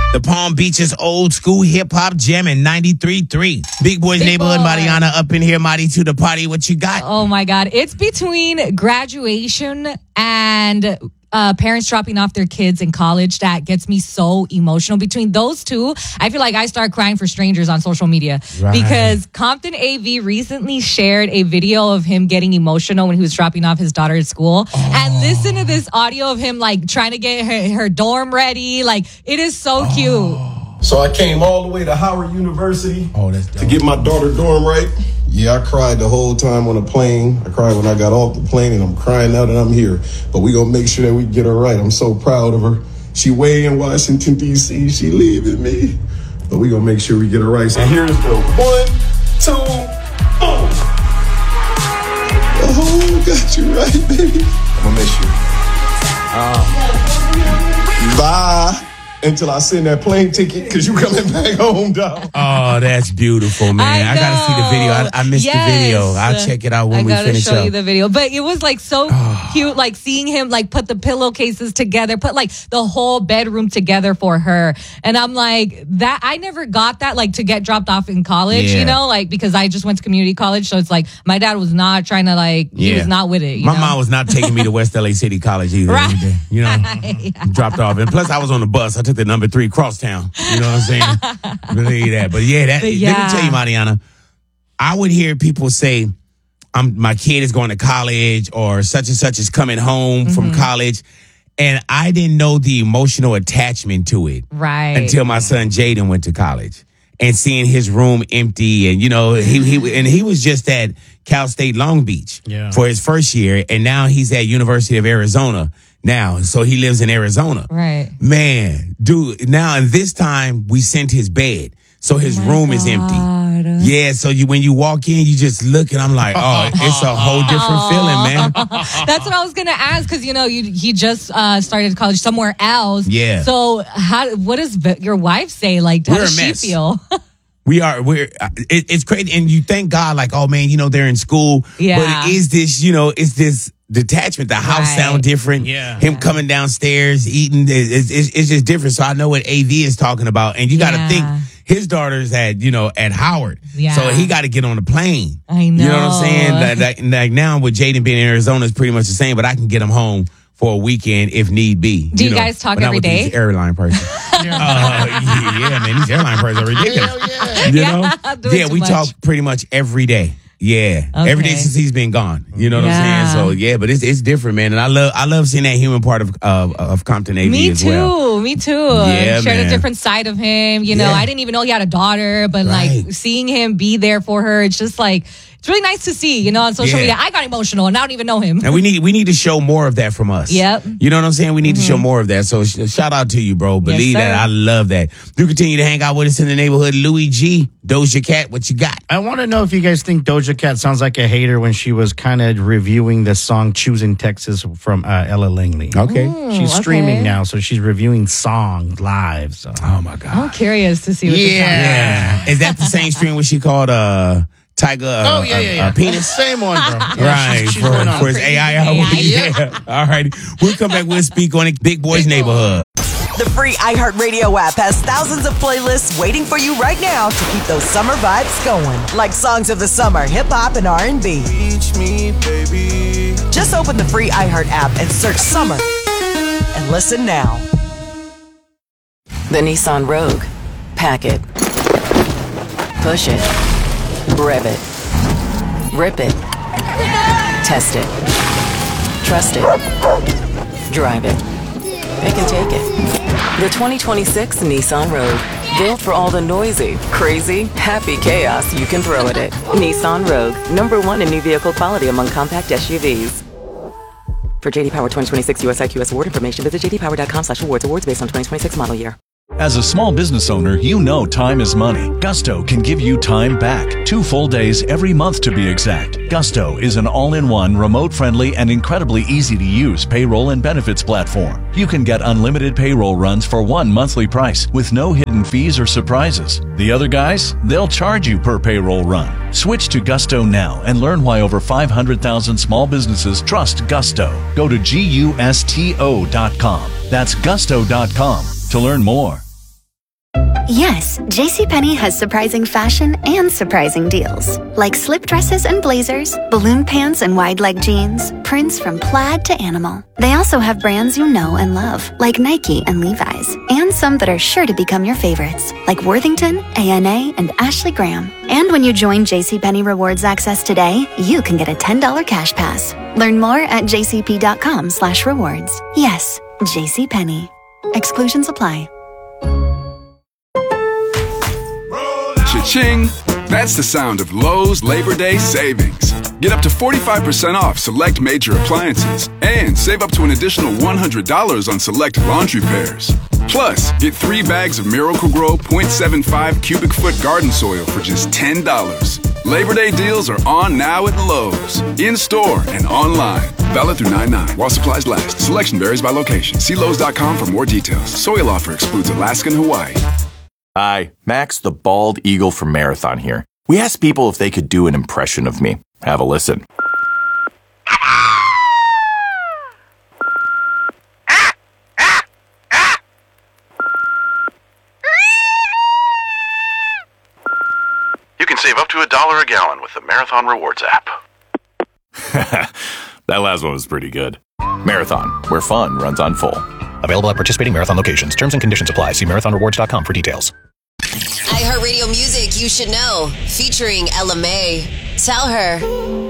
The Palm Beaches old school hip hop jam in 93.3. Big Boys Neighborhood, Mariana up in here, Mari to the party. What you got? Oh my God. It's between graduation and parents dropping off their kids in college that gets me so emotional. Between those two, I feel like I start crying for strangers on social media because Compton AV recently shared a video of him getting emotional when he was dropping off his daughter at school. And listen to this audio of him like trying to get her dorm ready. Like, it is so cute. So I came all the way to Howard University to get my daughter dorm right. Yeah, I cried the whole time on the plane. I cried when I got off the plane, and I'm crying now that I'm here. But we gonna make sure that we get her right. I'm so proud of her. She way in Washington, D.C. She leaving me. But we gonna make sure we get her right. So here's the 1, 2, boom. Oh, got you right, baby. I'm gonna miss you. Bye. Until I send that plane ticket, because you coming back home, dog. Oh, that's beautiful, man. I got to see the video. I missed the video. I'll check it out when we finish up. I got to show you the video. But it was like so cute, like seeing him like put the pillowcases together, put like the whole bedroom together for her. And I'm like, that I never got that, like to get dropped off in college, you know, like because I just went to community college. So it's like my dad was not trying to like, he was not with it. My mom was not taking me to West LA City College either. Right. You know, dropped off. And plus I was on the bus. I took the number 3 crosstown. You know what I'm saying? Believe that. But let me tell you, Mariana, I would hear people say, my kid is going to college or such and such is coming home from college. And I didn't know the emotional attachment to it. Right. Until my son Jaden went to college and seeing his room empty. And, you know, he was just at Cal State Long Beach for his first year. And now he's at University of Arizona now. So he lives in Arizona. Right. Man, dude, now and this time we sent his bed. So his room is empty. Yeah, so when you walk in, you just look and I'm like, oh, it's a whole different feeling, man. That's what I was going to ask because, you know, he just started college somewhere else. Yeah. So what does your wife say? Like, how does she feel? It's crazy. And you thank God, like, oh man, you know, they're in school. Yeah. But it is this, you know, it's this detachment. The house sound different. Yeah. Him coming downstairs, eating, it's just different. So I know what AV is talking about. And you got to think his daughter's at Howard. Yeah. So he got to get on the plane. I know. You know what I'm saying? Like now with Jaden being in Arizona, it's pretty much the same, but I can get him home for a weekend if need be. Do you guys talk every day? These airline person. Yeah, man, these airline persons are ridiculous. You know? We talk pretty much every day. Yeah, every day since he's been gone. You know what I'm saying? So but it's different, man. And I love seeing that human part of Compton AV as well. Me too. Yeah, shared a different side of him. You know, I didn't even know he had a daughter, but like seeing him be there for her, it's just like it's really nice to see. You know, on social media, I got emotional and I don't even know him. And we need to show more of that from us. Yep. You know what I'm saying? We need to show more of that. So shout out to you, bro. Believe that. I love that. Do continue to hang out with us in the neighborhood. Louis G, Doja Cat, what you got? I want to know if you guys think Doja Cat sounds like a hater when she was kind of reviewing the song Choosing Texas from Ella Langley. Okay. She's streaming now, so she's reviewing songs live. So. Oh, my God. I'm curious to see what Is that the same stream where she called Tiger penis? Same one, bro. Right, for his AI. All right. We'll come back. We'll speak on it. Big Boys Neighborhood. The free iHeartRadio app has thousands of playlists waiting for you right now to keep those summer vibes going. Like songs of the summer, hip-hop, and R&B. Reach me, baby. Just open the free iHeart app and search summer. And listen now. The Nissan Rogue. Pack it. Push it. Rev it. Rip it. Test it. Trust it. Drive it. Pick and take it. The 2026 Nissan Rogue. Built for all the noisy, crazy, happy chaos you can throw at it. Nissan Rogue. #1 in new vehicle quality among compact SUVs. For JD Power 2026 US IQS award information, visit jdpower.com/awards. Awards based on 2026 model year. As a small business owner, you know time is money. Gusto can give you time back. 2 full days every month to be exact. Gusto is an all-in-one, remote-friendly, and incredibly easy-to-use payroll and benefits platform. You can get unlimited payroll runs for one monthly price with no hidden fees or surprises. The other guys, they'll charge you per payroll run. Switch to Gusto now and learn why over 500,000 small businesses trust Gusto. Go to GUSTO.com. That's Gusto.com to learn more. Yes, JCPenney has surprising fashion and surprising deals. Like slip dresses and blazers, balloon pants and wide leg jeans, prints from plaid to animal. They also have brands you know and love, like Nike and Levi's, and some that are sure to become your favorites, like Worthington, A&A, and Ashley Graham. And when you join JCPenney Rewards Access today, you can get a $10 cash pass. Learn more at jcp.com/rewards. Yes, JCPenney. Exclusions apply. Cha-ching! That's the sound of Lowe's Labor Day savings. Get up to 45% off select major appliances and save up to an additional $100 on select laundry pairs. Plus, get 3 bags of Miracle-Gro 0.75 cubic foot garden soil for just $10. Labor Day deals are on now at Lowe's, in-store and online. Valid through 9/9 while supplies last. Selection varies by location. See Lowe's.com for more details. Soil offer excludes Alaska and Hawaii. Hi, Max the Bald Eagle from Marathon here. We asked people if they could do an impression of me. Have a listen. You can save up to $1 a gallon with the Marathon Rewards app. That last one was pretty good. Marathon, where fun runs on full. Available at participating Marathon locations. Terms and conditions apply. See marathonrewards.com for details. iHeartRadio music you should know. Featuring Ella May. Tell her.